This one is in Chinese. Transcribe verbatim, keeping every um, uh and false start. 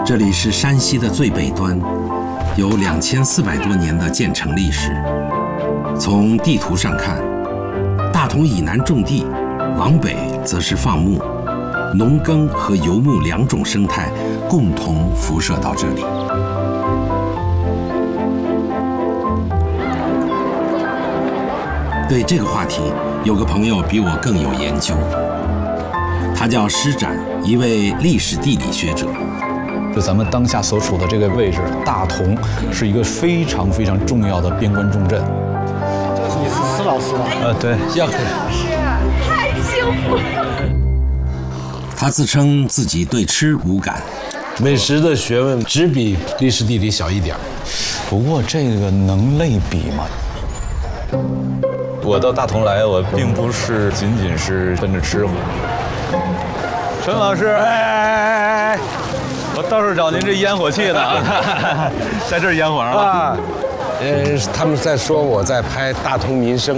这里是山西的最北端，有两千四百多年的建城历史。从地图上看，大同以南种地，往北则是放牧，农耕和游牧两种生态共同辐射到这里。对这个话题，有个朋友比我更有研究，他叫施展，一位历史地理学者。 就咱们当下所处的这个位置，大同是一个非常非常重要的边关重镇。 你是施老师吧？ 呃，对，要是太幸福了。 他自称自己对吃无感， 美食的学问只比历史地理小一点。 不过这个能类比吗？我到大同来，我并不是仅仅是奔着吃。陈老师，哎哎哎哎，我到处找您这烟火气呢，在这儿烟火上了。 啊，呃，他们在说我在拍大同民生。